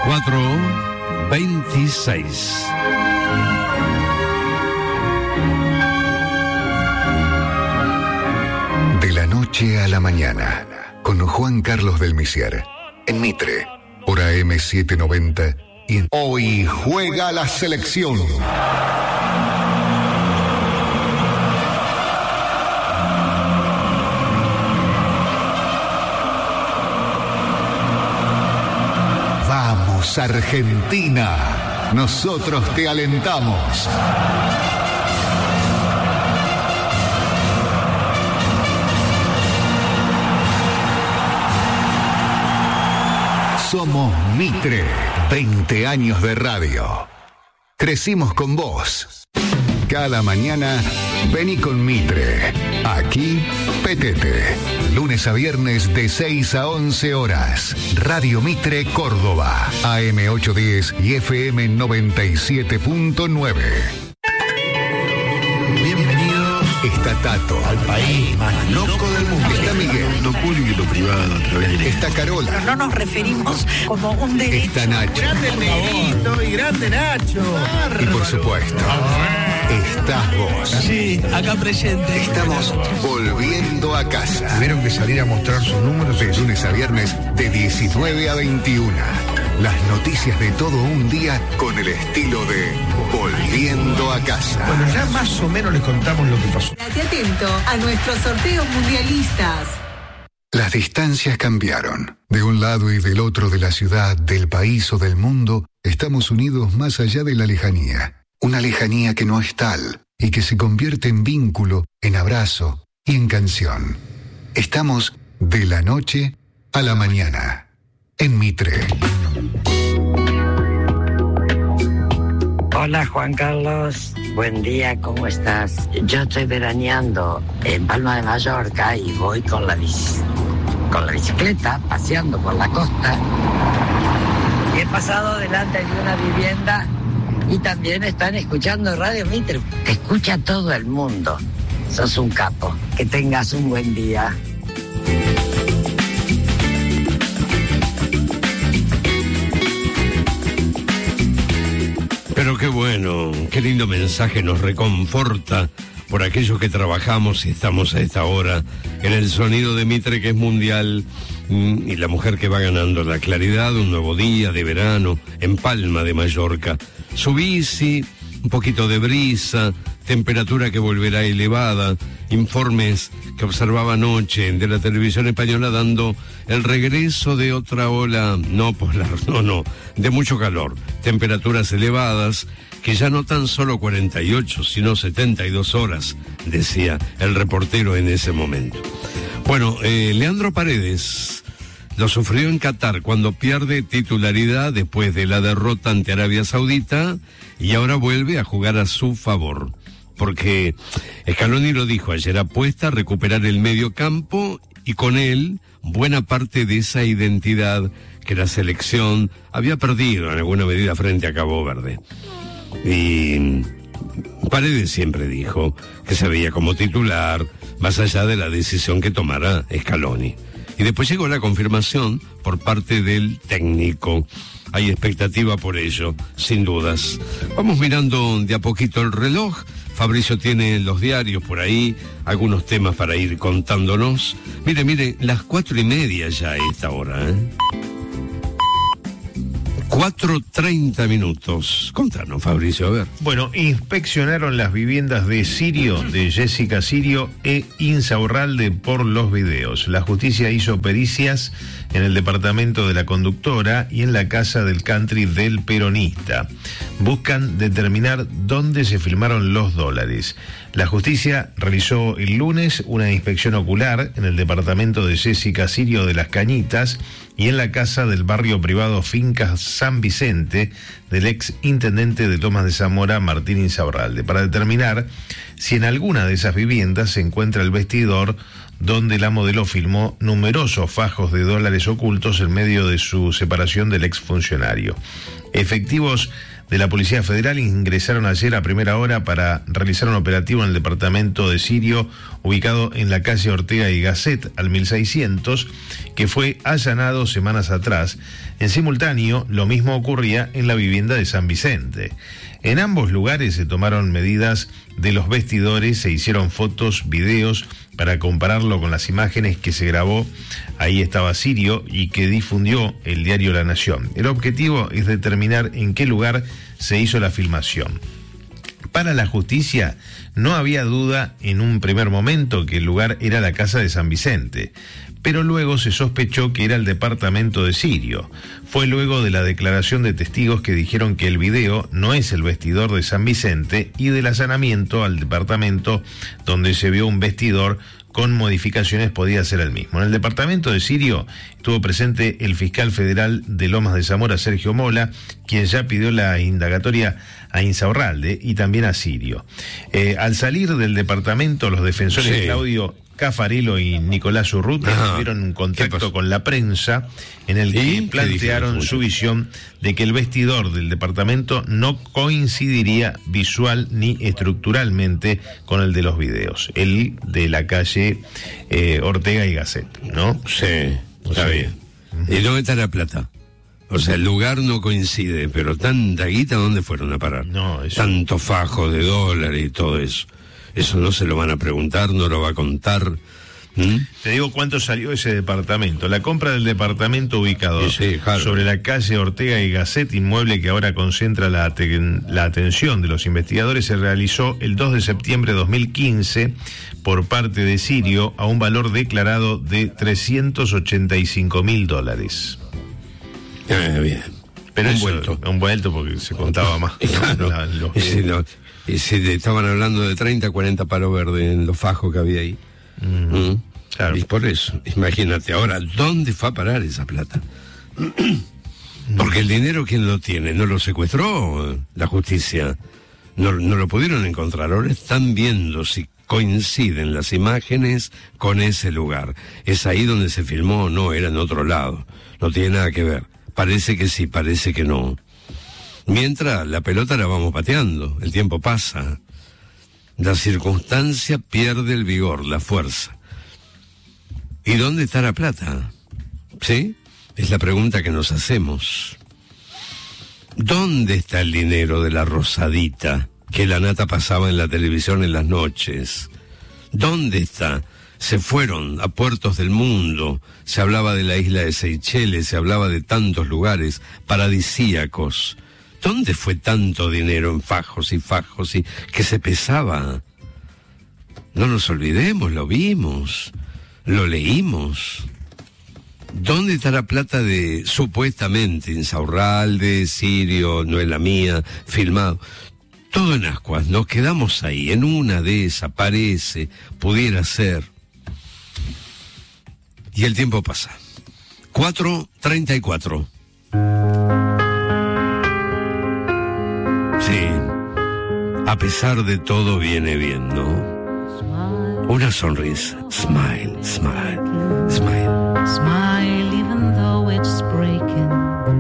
4:26. De la noche a la mañana, con Juan Carlos del Misier, en Mitre, por AM790 y en... Hoy juega la selección. Vamos, Argentina, nosotros te alentamos. Somos Mitre, 20 años de radio. Crecimos con vos. Cada mañana, vení con Mitre. Aquí, petete. Lunes a viernes de 6 a 11 horas. Radio Mitre Córdoba. AM810 y FM 97.9. Está Tato, al país más loco del mundo. Está Miguel, lo público y lo privado a través de... Está Carola. Pero no nos referimos como un derecho. Está Nacho. Grande el negrito y grande Nacho. Y por supuesto, estás vos. Sí, acá presente. Estamos volviendo a casa. Tuvieron que salir a mostrar sus números. De lunes a viernes, de 19 a 21. Las noticias de todo un día con el estilo de Volviendo a Casa. Bueno, ya más o menos les contamos lo que pasó. Estate atento a nuestros sorteos mundialistas. Las distancias cambiaron. De un lado y del otro de la ciudad, del país o del mundo, estamos unidos más allá de la lejanía. Una lejanía que no es tal y que se convierte en vínculo, en abrazo y en canción. Estamos de la noche a la mañana. En Mitre. Hola Juan Carlos, buen día, ¿cómo estás? Yo estoy veraneando en Palma de Mallorca y voy con la bicicleta paseando por la costa y he pasado delante de una vivienda y también están escuchando Radio Mitre. Te escucha todo el mundo, sos un capo, que tengas un buen día. Pero qué bueno, qué lindo mensaje, nos reconforta por aquellos que trabajamos y estamos a esta hora en el sonido de Mitre, que es mundial, y la mujer que va ganando la claridad, un nuevo día de verano en Palma de Mallorca. Su bici, un poquito de brisa, temperatura que volverá elevada, informes que observaba anoche de la televisión española dando el regreso de otra ola, no polar, no, de mucho calor, temperaturas elevadas, que ya no tan solo 48, sino 72 horas, decía el reportero en ese momento. Bueno, Leandro Paredes lo sufrió en Qatar cuando pierde titularidad después de la derrota ante Arabia Saudita y ahora vuelve a jugar a su favor. Porque Scaloni lo dijo ayer, apuesta a recuperar el medio campo y con él buena parte de esa identidad que la selección había perdido en alguna medida frente a Cabo Verde. Y Paredes siempre dijo que se veía como titular, más allá de la decisión que tomara Scaloni. Y después llegó la confirmación por parte del técnico. Hay expectativa por ello, sin dudas. Vamos mirando de a poquito el reloj. Fabricio tiene los diarios por ahí, algunos temas para ir contándonos. Mire, las 4:30 ya a esta hora, 4:30. Contanos, Fabricio, a ver. Bueno, inspeccionaron las viviendas de Sirio, de Jessica Sirio e Insaurralde por los videos. La justicia hizo pericias en el departamento de la conductora y en la casa del country del peronista. Buscan determinar dónde se filmaron los dólares. La justicia realizó el lunes una inspección ocular en el departamento de Jessica Sirio de Las Cañitas y en la casa del barrio privado Fincas San Vicente del ex intendente de Lomas de Zamora, Martín Insaurralde, para determinar si en alguna de esas viviendas se encuentra el vestidor donde la modelo filmó numerosos fajos de dólares ocultos en medio de su separación del exfuncionario. Efectivos de la Policía Federal ingresaron ayer a primera hora para realizar un operativo en el departamento de Sirio, ubicado en la calle Ortega y Gasset, al 1600, que fue allanado semanas atrás. En simultáneo, lo mismo ocurría en la vivienda de San Vicente. En ambos lugares se tomaron medidas de los vestidores, se hicieron fotos, videos, para compararlo con las imágenes que se grabó, ahí estaba Sirio, y que difundió el diario La Nación. El objetivo es determinar en qué lugar se hizo la filmación. Para la justicia no había duda en un primer momento que el lugar era la casa de San Vicente, pero luego se sospechó que era el departamento de Sirio. Fue luego de la declaración de testigos que dijeron que el video no es el vestidor de San Vicente y del allanamiento al departamento donde se vio un vestidor con modificaciones podía ser el mismo. En el departamento de Sirio estuvo presente el fiscal federal de Lomas de Zamora, Sergio Mola, quien ya pidió la indagatoria a Insaurralde y también a Sirio. Al salir del departamento, los defensores Claudio Caffarello y Nicolás Urrutia tuvieron un contacto con la prensa en el que plantearon su visión de que el vestidor del departamento no coincidiría visual ni estructuralmente con el de los videos, el de la calle Ortega y Gasset, ¿no? Sí, está bien. ¿Y dónde está la plata? O sea, el lugar no coincide, pero tanta guita, ¿dónde fueron a parar? No, eso... Tanto fajo de dólares y todo eso. Eso no se lo van a preguntar, no lo va a contar. Te digo cuánto salió ese departamento. La compra del departamento ubicado sobre la calle Ortega y Gasset, inmueble que ahora concentra la atención de los investigadores, se realizó el 2 de septiembre de 2015 por parte de Sirio a un valor declarado de $385.000. Bien. Pero un vuelto porque se contaba más. Claro. Y si le estaban hablando de 30, 40 palos verdes en los fajos que había ahí. Claro. Y por eso, imagínate, ahora, ¿dónde fue a parar esa plata? Porque el dinero, ¿quién lo tiene? ¿No lo secuestró la justicia? No lo pudieron encontrar. Ahora están viendo si coinciden las imágenes con ese lugar. ¿Es ahí donde se filmó o no? Era en otro lado. No tiene nada que ver. Parece que sí, parece que no. Mientras, la pelota la vamos pateando, el tiempo pasa, la circunstancia pierde el vigor, la fuerza. ¿Y dónde está la plata? ¿Sí? Es la pregunta que nos hacemos. ¿Dónde está el dinero de la rosadita que la nata pasaba en la televisión en las noches? ¿Dónde está? Se fueron a puertos del mundo, se hablaba de la isla de Seychelles, se hablaba de tantos lugares paradisíacos. ¿Dónde fue tanto dinero en fajos y que se pesaba? No nos olvidemos, lo vimos, lo leímos. ¿Dónde está la plata de, supuestamente, Insaurralde, Sirio, no es la mía, filmado? Todo en ascuas, nos quedamos ahí, en una de esas, parece, pudiera ser. Y el tiempo pasa. 4:34. Sí, a pesar de todo viene bien, ¿no? Una sonrisa. Smile, smile, smile. Smile even though it's spring.